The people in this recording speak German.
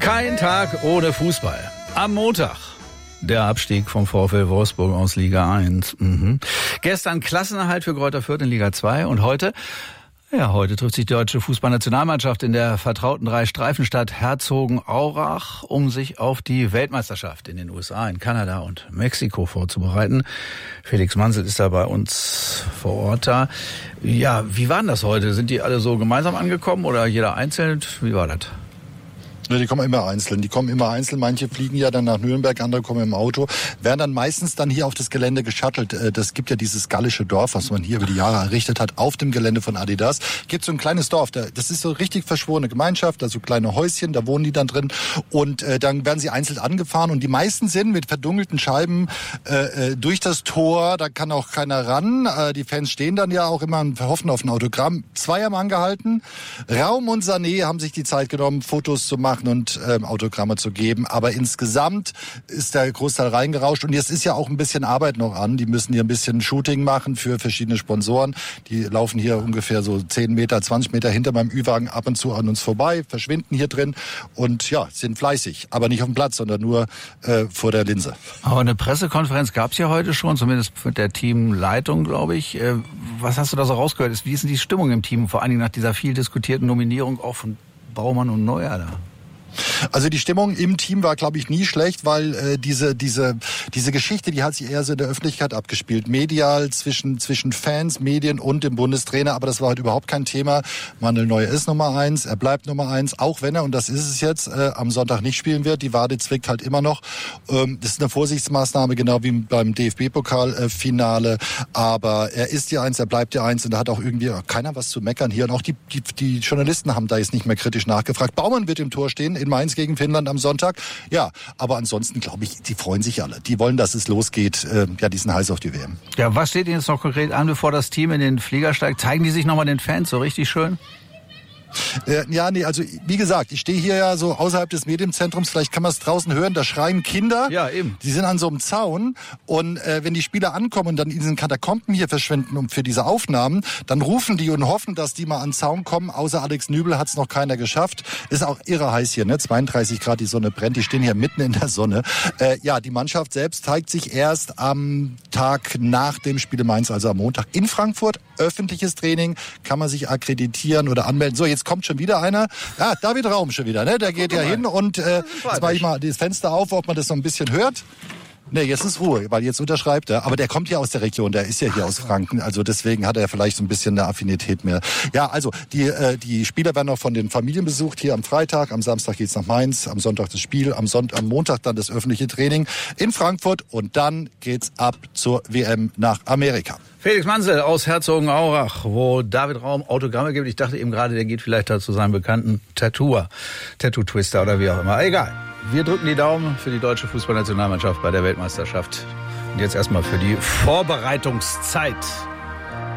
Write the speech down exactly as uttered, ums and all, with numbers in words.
Kein Tag ohne Fußball. Am Montag der Abstieg vom VfL Wolfsburg aus Liga eins. Mhm. Gestern Klassenerhalt für Greuther Fürth in Liga zwei und heute, ja, heute trifft sich die deutsche Fußballnationalmannschaft in der vertrauten Drei-Streifenstadt Herzogenaurach, um sich auf die Weltmeisterschaft in den U S A, in Kanada und Mexiko vorzubereiten. Felix Manzel ist da bei uns vor Ort da. Ja, wie war denn das heute? Sind die alle so gemeinsam angekommen oder jeder einzeln? Wie war das? Ja, die kommen immer einzeln. Die kommen immer einzeln. Manche fliegen ja dann nach Nürnberg, andere kommen im Auto. Werden dann meistens dann hier auf das Gelände geschuttelt. Das gibt ja dieses gallische Dorf, was man hier über die Jahre errichtet hat, auf dem Gelände von Adidas. Gibt so ein kleines Dorf. Das ist so richtig verschworene Gemeinschaft, also kleine Häuschen, da wohnen die dann drin. Und äh, dann werden sie einzeln angefahren. Und die meisten sind mit verdunkelten Scheiben äh, durch das Tor. Da kann auch keiner ran. Äh, die Fans stehen dann ja auch immer und hoffen auf ein Autogramm. Zwei haben angehalten. Raum und Sané haben sich die Zeit genommen, Fotos zu machen und ähm, Autogramme zu geben. Aber insgesamt ist der Großteil reingerauscht. Und jetzt ist ja auch ein bisschen Arbeit noch an. Die müssen hier ein bisschen Shooting machen für verschiedene Sponsoren. Die laufen hier ungefähr so zehn Meter, zwanzig Meter hinter meinem Ü-Wagen ab und zu an uns vorbei, verschwinden hier drin und ja, sind fleißig. Aber nicht auf dem Platz, sondern nur äh, vor der Linse. Aber eine Pressekonferenz gab es ja heute schon, zumindest mit der Teamleitung, glaube ich. Äh, was hast du da so rausgehört? Wie ist denn die Stimmung im Team, vor allen Dingen nach dieser viel diskutierten Nominierung auch von Baumann und Neuer da? Also die Stimmung im Team war, glaube ich, nie schlecht, weil äh, diese diese diese Geschichte, die hat sich eher so in der Öffentlichkeit abgespielt, medial zwischen zwischen Fans, Medien und dem Bundestrainer. Aber das war halt überhaupt kein Thema. Manuel Neuer ist Nummer eins, er bleibt Nummer eins, auch wenn er, und das ist es jetzt, äh, am Sonntag nicht spielen wird. Die Wade zwickt halt immer noch. Ähm, das ist eine Vorsichtsmaßnahme, genau wie beim D F B-Pokal-Finale. Aber er ist die Eins, er bleibt die Eins und da hat auch irgendwie keiner was zu meckern hier. Und auch die die, die Journalisten haben da jetzt nicht mehr kritisch nachgefragt. Baumann wird im Tor stehen in Mainz gegen Finnland am Sonntag. Ja, aber ansonsten glaube ich, die freuen sich alle. Die wollen, dass es losgeht. Äh, ja, die sind heiß auf die W M. Ja, was steht Ihnen jetzt noch konkret an, bevor das Team in den Flieger steigt? Zeigen die sich nochmal den Fans so richtig schön? Äh, ja, nee, also wie gesagt, ich stehe hier ja so außerhalb des Medienzentrums, vielleicht kann man es draußen hören, da schreien Kinder. Ja, eben. Die sind an so einem Zaun und äh, wenn die Spieler ankommen und dann in diesen Katakomben hier verschwinden um für diese Aufnahmen, dann rufen die und hoffen, dass die mal an den Zaun kommen. Außer Alex Nübel hat es noch keiner geschafft. Ist auch irre heiß hier, ne? zweiunddreißig Grad, die Sonne brennt, die stehen hier mitten in der Sonne. Äh, ja, die Mannschaft selbst zeigt sich erst am Tag nach dem Spiel in Mainz, also am Montag in Frankfurt. Öffentliches Training, kann man sich akkreditieren oder anmelden. So, jetzt kommt schon wieder einer. Ja, David Raum schon wieder, ne? Der geht ja hin und äh, jetzt mache ich mal das Fenster auf, ob man das so ein bisschen hört. Nee, jetzt ist Ruhe, weil jetzt unterschreibt er. Aber der kommt ja aus der Region, der ist ja hier aus Franken. Also deswegen hat er vielleicht so ein bisschen eine Affinität mehr. Ja, also die äh, die Spieler werden noch von den Familien besucht. Hier am Freitag, am Samstag geht's nach Mainz, am Sonntag das Spiel, am, Sonntag, am Montag dann das öffentliche Training in Frankfurt. Und dann geht's ab zur W M nach Amerika. Felix Manzel aus Herzogenaurach, wo David Raum Autogramme gibt. Ich dachte eben gerade, der geht vielleicht da zu seinem bekannten Tattooer, Tattoo-Twister oder wie auch immer. Egal. Wir drücken die Daumen für die deutsche Fußballnationalmannschaft bei der Weltmeisterschaft. Und jetzt erstmal für die Vorbereitungszeit.